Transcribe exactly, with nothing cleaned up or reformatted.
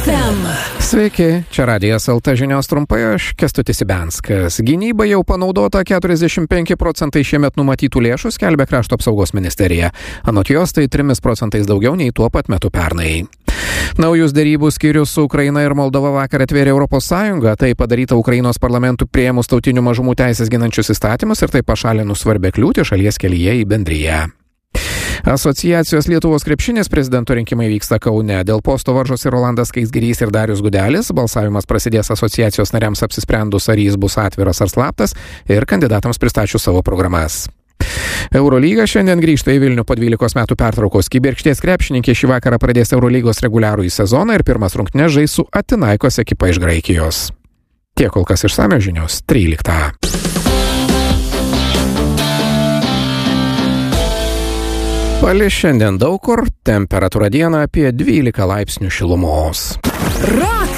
ef em. Sveiki, čia Radijas L T žinios trumpai, aš Kęstutis Ibenskas. Gynyba jau panaudota keturiasdešimt penki procentai šiemet numatytų lėšų, skelbia Krašto apsaugos ministerija. Anot jos tai trimis procentais daugiau nei tuo pat metu pernai. Naujus derybų skyrius su Ukraina ir Moldova vakar atvėrė Europos Sąjunga. Tai padaryta Ukrainos parlamentų priėmus tautinių mažumų teisės ginančius įstatymus ir tai pašalinus svarbę kliūtį šalies kelyje į bendriją. Asociacijos Lietuvos krepšinis prezidento rinkimai vyksta Kaune. Dėl posto varžosi Rolandas Skaisgirys ir Darius Gudelis. Balsavimas prasidės asociacijos nariams apsisprendus, ar jis bus atviras ar slaptas, ir kandidatams pristačius savo programas. Eurolyga šiandien grįžta į Vilnių po dvylikos metų pertraukos. Kibirkšties krepšininkė šį vakarą pradės Eurolygos reguliarųjį sezoną ir pirmas rungtynes žais su Atinaikos ekipa iš Graikijos. Tiek kol kas išsamios žinios tryliktą. Palis šiandien daug kur, temperatūra dieną apie dvylika laipsnių šilumos. Rock